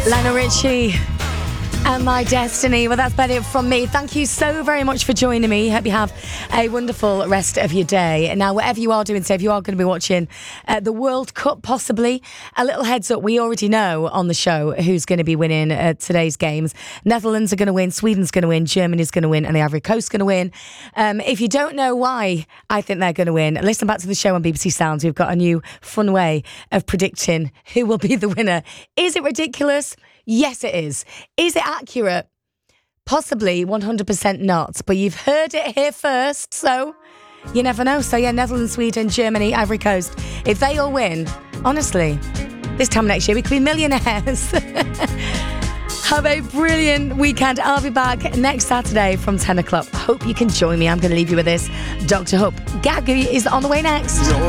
Lionel Richie and My Destiny. Well, that's better from me. Thank you so very much for joining me. Hope you have a wonderful rest of your day. And now, whatever you are doing, so if you are going to be watching the World Cup, possibly, a little heads up, we already know on the show who's going to be winning today's games. Netherlands are going to win, Sweden's going to win, Germany's going to win, and the Ivory Coast's going to win. If you don't know why I think they're going to win, listen back to the show on BBC Sounds. We've got a new fun way of predicting who will be the winner. Is it ridiculous? Yes, it is. Is it accurate? Possibly 100% not. But you've heard it here first, so you never know. So yeah, Netherlands, Sweden, Germany, Ivory Coast. If they all win, honestly, this time next year we could be millionaires. Have a brilliant weekend. I'll be back next Saturday from 10 o'clock. Hope you can join me. I'm going to leave you with this. Dr. Hope Gagu is on the way next.